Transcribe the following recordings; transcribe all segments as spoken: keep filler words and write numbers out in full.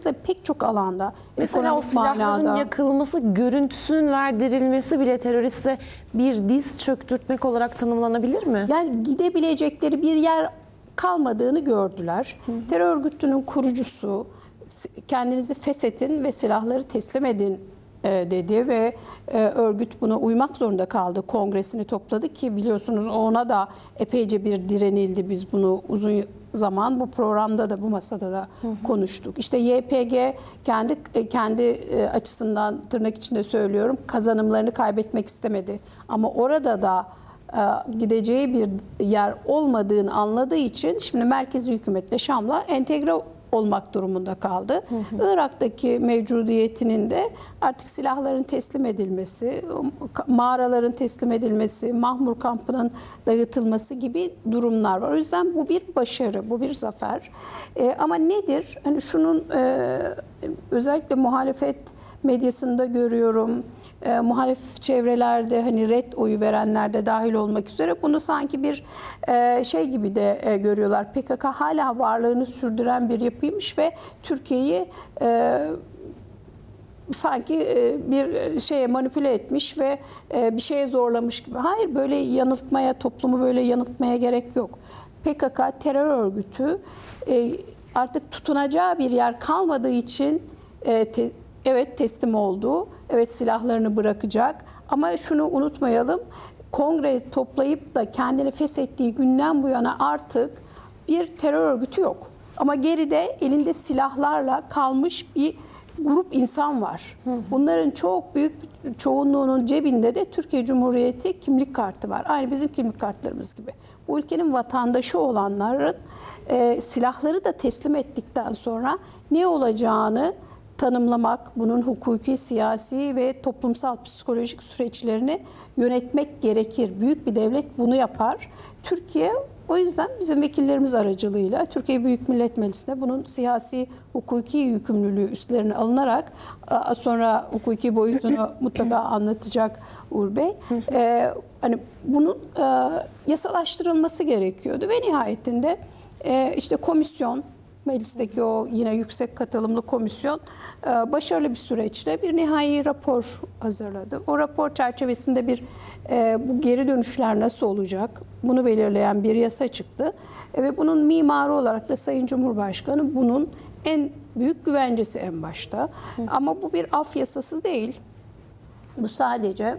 Dolayısıyla pek çok alanda, mesela o silahların manada, yakılması, görüntüsünün verdirilmesi bile teröriste bir diz çöktürtmek olarak tanımlanabilir mi? yani gidebilecekleri bir yer kalmadığını gördüler. Hı hı. Terör örgütünün kurucusu kendinizi feshedin ve silahları teslim edin dedi ve örgüt buna uymak zorunda kaldı. Kongresini topladı ki biliyorsunuz ona da epeyce bir direnildi. Biz bunu uzun zaman bu programda da bu masada da hı hı. konuştuk. İşte Y P G kendi kendi açısından tırnak içinde söylüyorum kazanımlarını kaybetmek istemedi. Ama orada da gideceği bir yer olmadığını anladığı için şimdi merkezi hükümetle Şam'la entegre olmak durumunda kaldı. Hı hı. Irak'taki mevcudiyetinin de artık silahların teslim edilmesi, mağaraların teslim edilmesi, Mahmur kampının dağıtılması gibi durumlar var. O yüzden bu bir başarı, bu bir zafer. Ee, ama nedir? Hani şunun e, özellikle muhalefet medyasında görüyorum. E, muhalif çevrelerde hani red oyu verenler de dahil olmak üzere bunu sanki bir e, şey gibi de e, görüyorlar. P K K hala varlığını sürdüren bir yapıymış ve Türkiye'yi e, sanki e, bir şeye manipüle etmiş ve e, bir şeye zorlamış gibi. Hayır, böyle yanıltmaya, toplumu böyle yanıltmaya gerek yok. P K K terör örgütü e, artık tutunacağı bir yer kalmadığı için e, te, evet teslim oldu. Evet silahlarını bırakacak ama şunu unutmayalım, kongre toplayıp da kendini feshettiği günden bu yana artık bir terör örgütü yok. Ama geride elinde silahlarla kalmış bir grup insan var. Bunların çok büyük çoğunluğunun cebinde de Türkiye Cumhuriyeti kimlik kartı var. Aynı bizim kimlik kartlarımız gibi. Bu ülkenin vatandaşı olanların e, silahları da teslim ettikten sonra ne olacağını tanımlamak, bunun hukuki, siyasi ve toplumsal psikolojik süreçlerini yönetmek gerekir. Büyük bir devlet bunu yapar. Türkiye o yüzden bizim vekillerimiz aracılığıyla Türkiye Büyük Millet Meclisi'nde bunun siyasi, hukuki yükümlülüğü üstlerine alınarak sonra hukuki boyutunu mutlaka anlatacak Uğur Bey. Ee, hani bunun e, yasalaştırılması gerekiyordu ve nihayetinde e, işte komisyon, meclisteki o yine yüksek katılımlı komisyon başarılı bir süreçle bir nihai rapor hazırladı. O rapor çerçevesinde bir bu geri dönüşler nasıl olacak bunu belirleyen bir yasa çıktı. Ve bunun mimarı olarak da Sayın Cumhurbaşkanı bunun en büyük güvencesi en başta. Hı. Ama bu bir af yasası değil. Bu sadece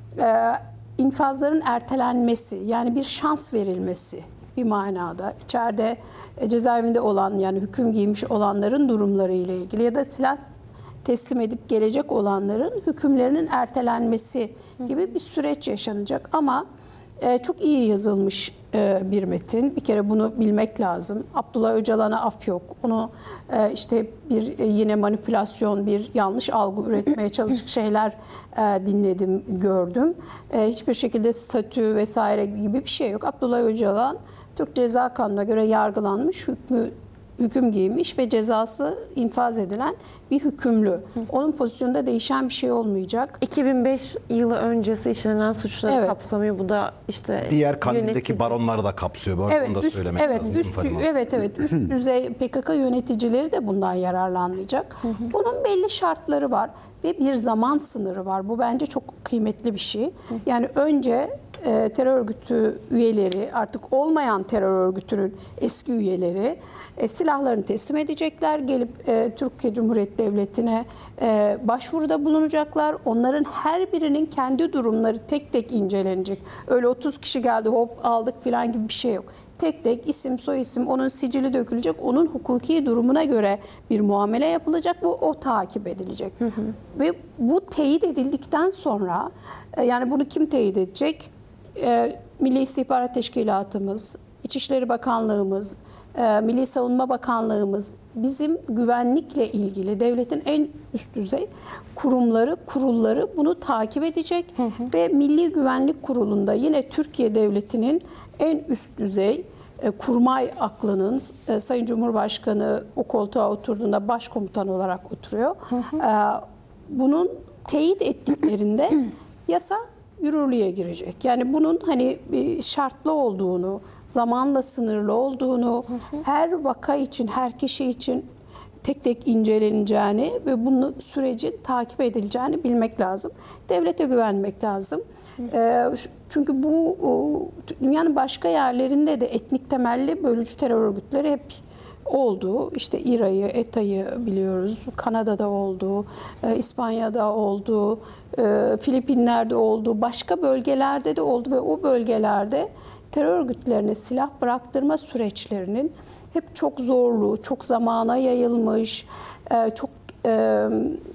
infazların ertelenmesi, yani bir şans verilmesi bir manada. İçeride cezaevinde olan, yani hüküm giymiş olanların durumları ile ilgili ya da silah teslim edip gelecek olanların hükümlerinin ertelenmesi gibi bir süreç yaşanacak. Ama çok iyi yazılmış bir metin. Bir kere bunu bilmek lazım. Abdullah Öcalan'a af yok. Onu işte bir yine manipülasyon, bir yanlış algı üretmeye çalışık şeyler dinledim, gördüm. Hiçbir şekilde statü vesaire gibi bir şey yok. Abdullah Öcalan Türk Ceza Kanunu'na göre yargılanmış, hükmü hüküm giymiş ve cezası infaz edilen bir hükümlü. Onun pozisyonunda değişen bir şey olmayacak. iki bin beş yılı öncesi işlenen suçları evet. kapsamıyor. Bu da işte diğer Kandil'deki baronları da kapsıyor. Bu evet, onu da üst, söylemek evet, lazım. Üst, evet, evet. Üst düzey P K K yöneticileri de bundan yararlanmayacak. Hı hı. Bunun belli şartları var ve bir zaman sınırı var. Bu bence çok kıymetli bir şey. Hı. Yani önce e, terör örgütü üyeleri, artık olmayan terör örgütünün eski üyeleri E, silahlarını teslim edecekler. Gelip e, Türkiye Cumhuriyeti Devleti'ne e, başvuruda bulunacaklar. Onların her birinin kendi durumları tek tek incelenecek. Öyle otuz kişi geldi hop aldık falan gibi bir şey yok. Tek tek isim soyisim onun sicili dökülecek. Onun hukuki durumuna göre bir muamele yapılacak. Bu o takip edilecek. Hı hı. Ve bu teyit edildikten sonra e, yani bunu kim teyit edecek? E, Milli İstihbarat Teşkilatımız, İçişleri Bakanlığımız, Milli Savunma Bakanlığımız, bizim güvenlikle ilgili devletin en üst düzey kurumları, kurulları bunu takip edecek. Hı hı. Ve Milli Güvenlik Kurulu'nda yine Türkiye Devleti'nin en üst düzey kurmay aklının, Sayın Cumhurbaşkanı o koltuğa oturduğunda başkomutan olarak oturuyor. Hı hı. Bunun teyit ettiklerinde yasa yürürlüğe girecek. Yani bunun hani şartlı olduğunu, zamanla sınırlı olduğunu, hı hı. her vaka için, her kişi için tek tek inceleneceğini ve bunun sürecin takip edileceğini bilmek lazım. Devlete güvenmek lazım. E, çünkü bu o, dünyanın başka yerlerinde de etnik temelli bölücü terör örgütleri hep oldu. İşte İRA'yı, ETA'yı biliyoruz. Kanada'da oldu, e, İspanya'da oldu, e, Filipinler'de oldu, başka bölgelerde de oldu ve o bölgelerde terör örgütlerine silah bıraktırma süreçlerinin hep çok zorlu, çok zamana yayılmış, e, çok e,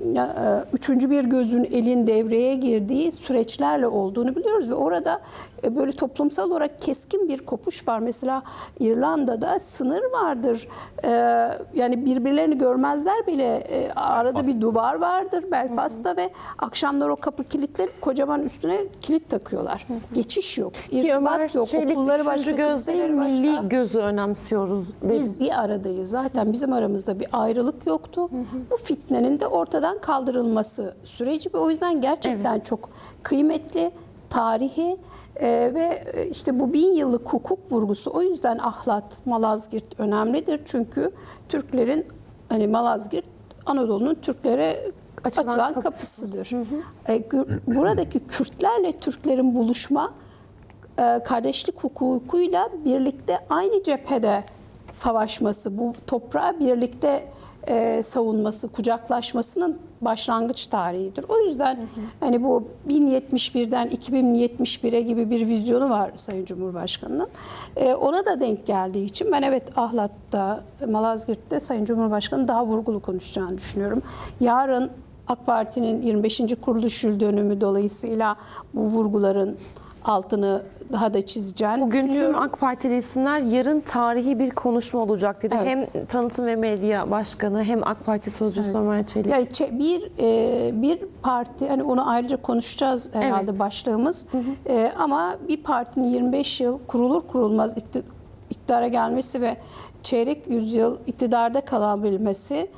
üçüncü bir gözün elin devreye girdiği süreçlerle olduğunu biliyoruz ve orada e, böyle toplumsal olarak keskin bir kopuş var. Mesela İrlanda'da sınır vardır. E, yani birbirlerini görmezler bile. E, arada Belfast. bir duvar vardır Belfast'ta ve akşamlar o kapı kilitlenip kocaman üstüne kilit takıyorlar. Hı hı. Geçiş yok. Ki Ömer İrtibat yok. Çelik Okulları başka, üçüncü göz değil, kiliseleri başka. milli gözü önemsiyoruz. Biz bir aradayız. Zaten bizim aramızda bir ayrılık yoktu. Hı hı. Bu fitnenin de ortadan kaldırılması süreci ve o yüzden gerçekten evet. çok kıymetli, tarihi e, ve işte bu bin yıllık hukuk vurgusu. O yüzden Ahlat, Malazgirt önemlidir. Çünkü Türklerin hani Malazgirt Anadolu'nun Türklere açılan, açılan kapısıdır. Hı hı. E, buradaki Kürtlerle Türklerin buluşma e, kardeşlik hukukuyla birlikte aynı cephede savaşması, bu toprağı birlikte e, savunması, kucaklaşmasının başlangıç tarihidir. O yüzden hı hı. hani bu bin yetmiş birden iki bin yetmiş bire gibi bir vizyonu var Sayın Cumhurbaşkanı'nın. E, ona da denk geldiği için ben evet Ahlat'ta, Malazgirt'te Sayın Cumhurbaşkanı daha vurgulu konuşacağını düşünüyorum. Yarın AK Parti'nin yirmi beşinci kuruluş yıl dönümü dolayısıyla bu vurguların altını daha da çizeceğini Bugün düşünüyorum. tüm AK Partili isimler yarın tarihi bir konuşma olacak dedi. Evet. Hem Tanıtım ve Medya Başkanı hem AK Parti Sözcüsü evet. Ömer Çelik. Yani bir e, bir parti, hani onu ayrıca konuşacağız herhalde evet. başlığımız. Hı hı. E, ama bir partinin yirmi beş yıl kurulur kurulmaz iktidara gelmesi ve çeyrek yüzyıl iktidarda kalabilmesi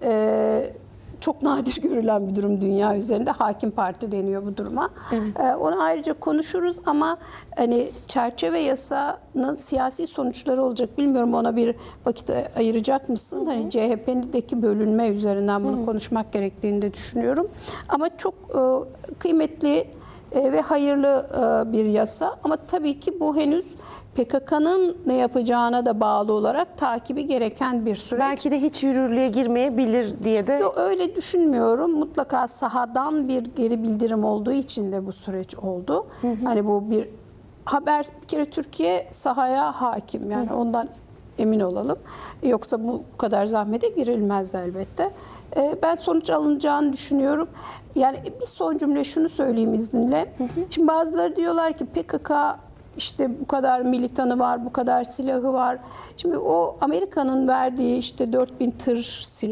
e, çok nadir görülen bir durum dünya üzerinde. Hakim parti deniyor bu duruma. Evet. Ee, onu ayrıca konuşuruz ama hani çerçeve yasanın siyasi sonuçları olacak. Bilmiyorum, ona bir vakit ayıracak mısın? Hı hı. Hani C H P'deki bölünme üzerinden bunu hı hı. konuşmak gerektiğini de düşünüyorum. Ama çok e, kıymetli e, ve hayırlı e, bir yasa. Ama tabii ki bu henüz P K K'nın ne yapacağına da bağlı olarak takibi gereken bir süreç. Belki de hiç yürürlüğe girmeyebilir diye de. Yok, öyle düşünmüyorum. Mutlaka sahadan bir geri bildirim olduğu için de bu süreç oldu. Hı hı. Hani bu bir haber, bir kere Türkiye sahaya hakim. Yani hı hı. ondan emin olalım. Yoksa bu kadar zahmete girilmezdi elbette. Ben sonuç alınacağını düşünüyorum. Yani bir son cümle şunu söyleyeyim izninle. Hı hı. Şimdi bazıları diyorlar ki P K K İşte bu kadar militanı var, bu kadar silahı var. Şimdi o Amerika'nın verdiği işte dört bin tır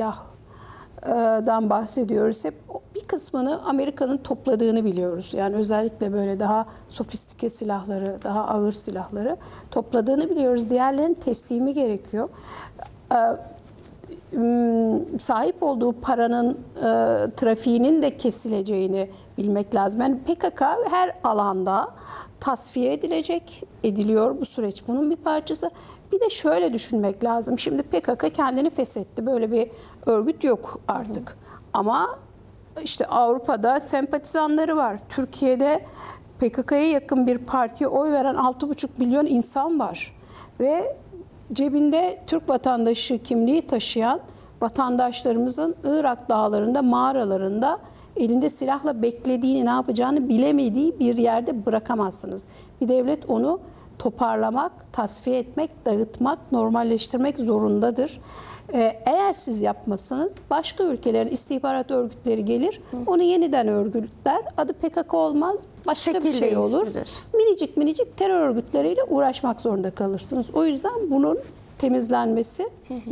silahdan bahsediyoruz. Hep bir kısmını Amerika'nın topladığını biliyoruz. Yani özellikle böyle daha sofistike silahları, daha ağır silahları topladığını biliyoruz. Diğerlerinin teslimi gerekiyor. Sahip olduğu paranın trafiğinin de kesileceğini bilmek lazım. Yani P K K her alanda tasfiye edilecek, ediliyor bu süreç. Bunun bir parçası. Bir de şöyle düşünmek lazım. Şimdi P K K kendini feshetti. Böyle bir örgüt yok artık. Hı hı. Ama işte Avrupa'da sempatizanları var. Türkiye'de P K K'ya yakın bir partiye oy veren altı buçuk milyon insan var. Ve cebinde Türk vatandaşı kimliği taşıyan vatandaşlarımızın Irak dağlarında, mağaralarında elinde silahla beklediğini, ne yapacağını bilemediği bir yerde bırakamazsınız. Bir devlet onu toparlamak, tasfiye etmek, dağıtmak, normalleştirmek zorundadır. Ee, eğer siz yapmazsanız başka ülkelerin istihbarat örgütleri gelir, onu yeniden örgütler. Adı P K K olmaz, başka Şekil bir şey olur. Minicik minicik terör örgütleriyle uğraşmak zorunda kalırsınız. O yüzden bunun temizlenmesi,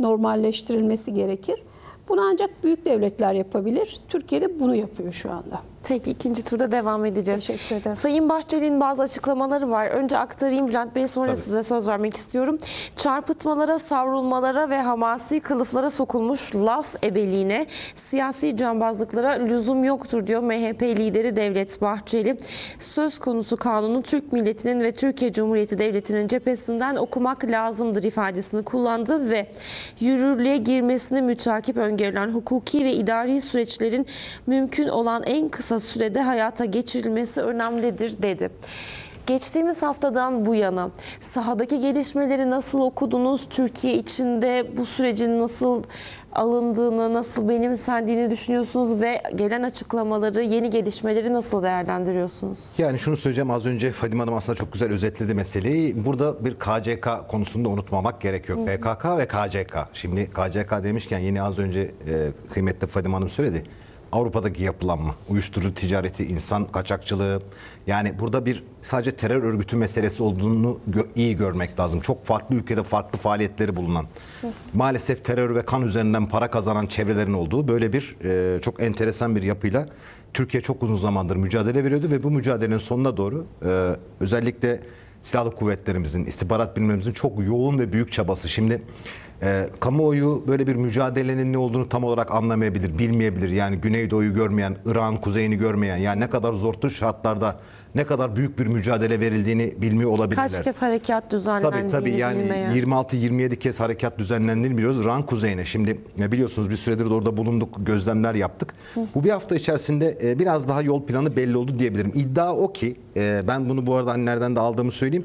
normalleştirilmesi gerekir. Bunu ancak büyük devletler yapabilir. Türkiye'de bunu yapıyor şu anda. Peki ikinci turda devam edeceğiz. Teşekkür ederim. Sayın Bahçeli'nin bazı açıklamaları var. Önce aktarayım Bülent Bey, sonra Tabii. size söz vermek istiyorum. Çarpıtmalara, savrulmalara ve hamasi kılıflara sokulmuş laf ebeliğine, siyasi cambazlıklara lüzum yoktur diyor M H P lideri Devlet Bahçeli. Söz konusu kanunu Türk milletinin ve Türkiye Cumhuriyeti Devleti'nin cephesinden okumak lazımdır ifadesini kullandı ve yürürlüğe girmesini mütakip öngörülen hukuki ve idari süreçlerin mümkün olan en kısa sürede hayata geçirilmesi önemlidir dedi. Geçtiğimiz haftadan bu yana sahadaki gelişmeleri nasıl okudunuz? Türkiye içinde bu sürecin nasıl alındığını, nasıl benimsendiğini düşünüyorsunuz ve gelen açıklamaları, yeni gelişmeleri nasıl değerlendiriyorsunuz? Yani şunu söyleyeceğim, az önce Fadime Hanım aslında çok güzel özetledi meseleyi. Burada bir K C K konusunda unutmamak gerekiyor. Hı hı. P K K ve K C K. Şimdi K C K demişken yine az önce e, kıymetli Fadime Hanım söyledi. Avrupa'daki yapılanma, uyuşturucu ticareti, insan kaçakçılığı, yani burada bir sadece terör örgütü meselesi olduğunu gö- iyi görmek lazım. Çok farklı ülkede farklı faaliyetleri bulunan, maalesef terör ve kan üzerinden para kazanan çevrelerin olduğu böyle bir e, çok enteresan bir yapıyla Türkiye çok uzun zamandır mücadele veriyordu ve bu mücadelenin sonuna doğru e, özellikle silahlı kuvvetlerimizin, istihbarat birimlerimizin çok yoğun ve büyük çabası. Şimdi e, kamuoyu böyle bir mücadelenin ne olduğunu tam olarak anlamayabilir, bilmeyebilir. Yani Güneydoğu'yu görmeyen, Irak'ın kuzeyini görmeyen, yani ne kadar zorlu şartlarda ne kadar büyük bir mücadele verildiğini bilmiyor olabilirler. Kaç kez harekat düzenlendiğini Tabii tabii, yani bilmeyen. yirmi altı yirmi yedi kez harekat düzenlendiğini biliyoruz. Irak'ın kuzeyine. Şimdi biliyorsunuz bir süredir de orada bulunduk, gözlemler yaptık. Hı. Bu bir hafta içerisinde biraz daha yol planı belli oldu diyebilirim. İddia o ki, ben bunu bu arada annelerden de aldığımı söyleyeyim.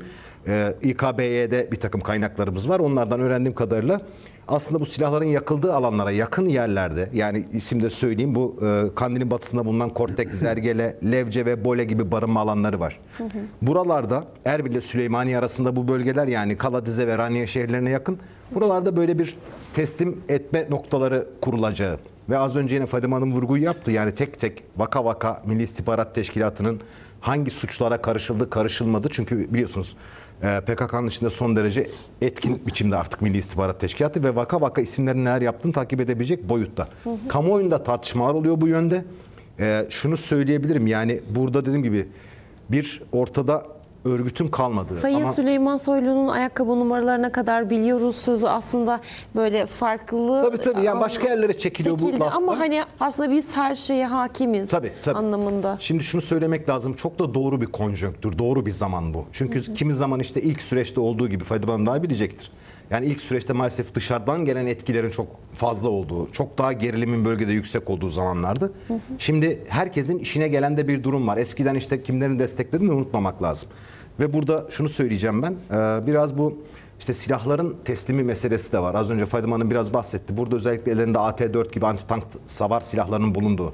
İ K B Y'de bir takım kaynaklarımız var. Onlardan öğrendiğim kadarıyla aslında bu silahların yakıldığı alanlara yakın yerlerde, yani isim de söyleyeyim, bu e, Kandil'in batısında bulunan Kortek, Zergele, Levce ve Bole gibi barınma alanları var. Hı hı. Buralarda Erbil ile Süleymaniye arasında bu bölgeler, yani Kaladize ve Raniye şehirlerine yakın. Buralarda böyle bir teslim etme noktaları kurulacağı ve az önce yine Fadime Hanım vurguyu yaptı. Yani tek tek vaka vaka Milli İstihbarat Teşkilatı'nın hangi suçlara karışıldı, karışılmadı. Çünkü biliyorsunuz P K K'nın içinde son derece etkin biçimde artık Milli İstihbarat Teşkilatı ve vaka vaka isimlerin neler yaptığını takip edebilecek boyutta. Hı hı. Kamuoyunda tartışmalar oluyor bu yönde. Ee, şunu söyleyebilirim, yani burada dediğim gibi bir ortada örgütün kalmadığı. Sayın ama... Süleyman Soylu'nun ayakkabı numaralarına kadar biliyoruz sözü aslında böyle farklı. Tabii tabii, yani başka yerlere çekiliyor çekildi. bu laflar. Ama hani aslında biz her şeye hakimiz tabii, tabii. anlamında. Şimdi şunu söylemek lazım, çok da doğru bir konjonktür, doğru bir zaman bu. Çünkü hı hı. kimi zaman işte ilk süreçte olduğu gibi Fadime Hanım daha bilecektir. Yani ilk süreçte maalesef dışarıdan gelen etkilerin çok fazla olduğu, çok daha gerilimin bölgede yüksek olduğu zamanlardı. Hı hı. Şimdi herkesin işine gelen de bir durum var. Eskiden işte kimlerin desteklediğini unutmamak lazım. Ve burada şunu söyleyeceğim ben, biraz bu işte silahların teslimi meselesi de var. Az önce Fadime Hanım biraz bahsetti. Burada özellikle ellerinde A T dört gibi anti-tank savar silahlarının bulunduğu,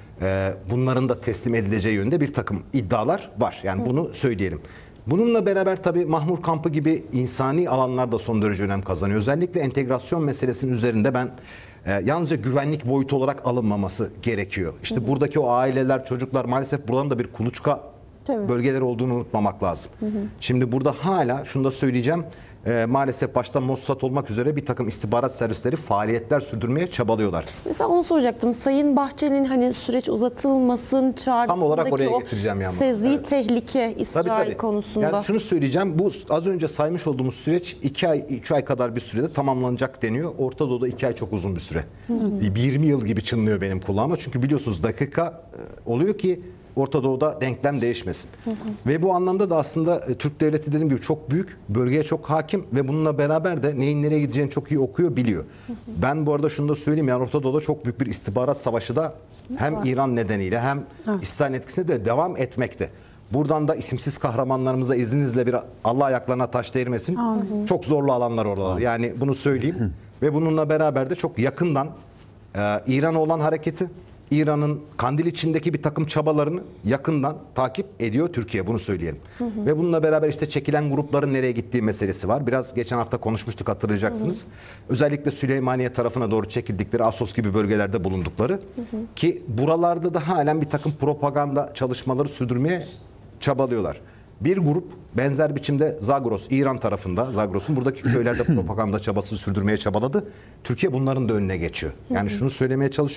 bunların da teslim edileceği yönünde bir takım iddialar var. Yani bunu söyleyelim. Bununla beraber tabii Mahmur Kampı gibi insani alanlar da son derece önem kazanıyor. Özellikle entegrasyon meselesinin üzerinde ben e, yalnızca güvenlik boyutu olarak alınmaması gerekiyor. İşte hı hı. buradaki o aileler, çocuklar, maalesef buradan da bir kuluçka Tabii. bölgeleri olduğunu unutmamak lazım. Hı hı. Şimdi burada hala şunu da söyleyeceğim. E, maalesef başta Mossad olmak üzere bir takım istihbarat servisleri faaliyetler sürdürmeye çabalıyorlar. Mesela onu soracaktım. Sayın Bahçeli'nin hani süreç uzatılmasın tam olarak oraya o getireceğim yani. sezdiği evet. tehlike İsrail tabii, tabii. konusunda. Yani şunu söyleyeceğim. Bu az önce saymış olduğumuz süreç iki ay, üç ay kadar bir sürede tamamlanacak deniyor. Orta Doğu'da iki ay çok uzun bir süre. Hı hı. yirmi yıl gibi çınlıyor benim kulağıma. Çünkü biliyorsunuz dakika oluyor ki Orta Doğu'da denklem değişmesin. Hı hı. Ve bu anlamda da aslında Türk devleti dediğim gibi çok büyük, bölgeye çok hakim ve bununla beraber de neyin nereye gideceğini çok iyi okuyor, biliyor. Hı hı. Ben bu arada şunu da söyleyeyim, yani Orta Doğu'da çok büyük bir istihbarat savaşı da hem var. İran nedeniyle hem hı. İsrail etkisinde de devam etmekte. Buradan da isimsiz kahramanlarımıza izninizle bir Allah ayaklarına taş değirmesin. Hı hı. Çok zorlu alanlar oralar. Yani bunu söyleyeyim. Hı. Ve bununla beraber de çok yakından e, İran'a olan hareketi, İran'ın Kandil içindeki bir takım çabalarını yakından takip ediyor Türkiye, bunu söyleyelim. Hı hı. Ve bununla beraber işte çekilen grupların nereye gittiği meselesi var. Biraz geçen hafta konuşmuştuk, hatırlayacaksınız. Hı hı. Özellikle Süleymaniye tarafına doğru çekildikleri, Assos gibi bölgelerde bulundukları. Hı hı. Ki buralarda da halen bir takım propaganda çalışmaları sürdürmeye çabalıyorlar. Bir grup benzer biçimde Zagros, İran tarafında, Zagros'un buradaki köylerde propaganda çabası sürdürmeye çabaladı. Türkiye bunların da önüne geçiyor. Yani şunu söylemeye çalışıyorum.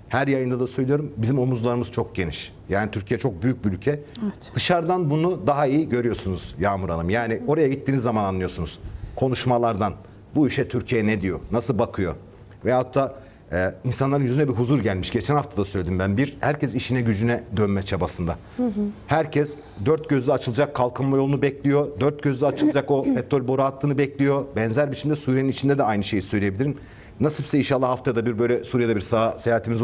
Her yayında da söylüyorum, bizim omuzlarımız çok geniş. Yani Türkiye çok büyük bir ülke. Evet. Dışarıdan bunu daha iyi görüyorsunuz Yağmur Hanım. Yani oraya gittiğiniz zaman anlıyorsunuz. Konuşmalardan bu işe Türkiye ne diyor, nasıl bakıyor? Veyahut da e, insanların yüzüne bir huzur gelmiş. Geçen hafta da söyledim ben. Bir, herkes işine gücüne dönme çabasında. Hı hı. Herkes dört gözlü açılacak kalkınma yolunu bekliyor. Dört gözlü açılacak o petrol boru hattını bekliyor. Benzer biçimde Suriye'nin içinde de aynı şeyi söyleyebilirim. Nasipse inşallah haftada bir böyle Suriye'de bir saha seyahatimiz